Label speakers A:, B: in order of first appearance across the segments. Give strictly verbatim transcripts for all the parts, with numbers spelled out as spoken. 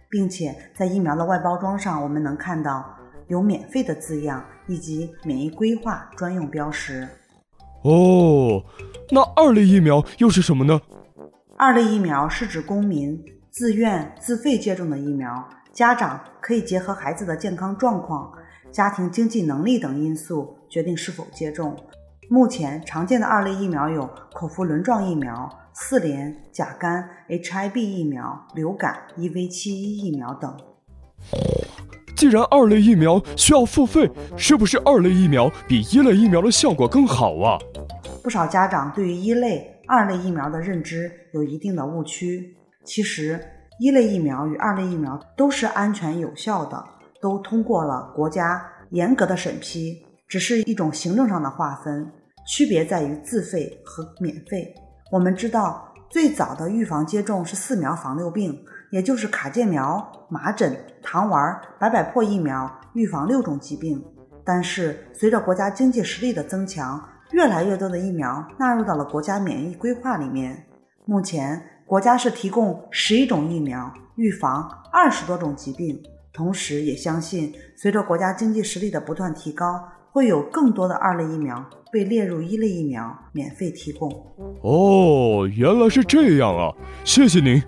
A: 并且在疫苗的外包装上，我们能看到有免费的字样以及免疫规划专用标识。
B: 哦，那二类疫苗又是什么呢？
A: 二类疫苗是指公民自愿自费接种的疫苗，家长可以结合孩子的健康状况、家庭经济能力等因素决定是否接种。目前常见的二类疫苗有口服轮状疫苗、四联、甲肝、H I V 疫苗、流感、E V 七十一 疫苗等。
B: 既然二类疫苗需要付费，是不是二类疫苗比一类疫苗的效果更好啊？
A: 不少家长对于一类、二类疫苗的认知有一定的误区。其实，一类疫苗与二类疫苗都是安全有效的，都通过了国家严格的审批，只是一种行政上的划分，区别在于自费和免费。我们知道，最早的预防接种是四苗防六病，也就是卡介苗、麻疹、糖丸、白百破疫苗，预防六种疾病。但是随着国家经济实力的增强，越来越多的疫苗纳入到了国家免疫规划里面。目前国家是提供十一种疫苗，预防二十多种疾病。同时也相信，随着国家经济实力的不断提高，会有更多的二类疫苗被列入一类疫苗，免费提供。
B: 哦，原来是这样啊，谢谢您。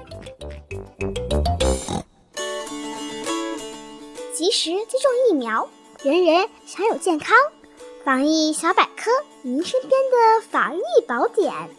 C: 及时接种疫苗，人人享有健康。防疫小百科，您身边的防疫宝典。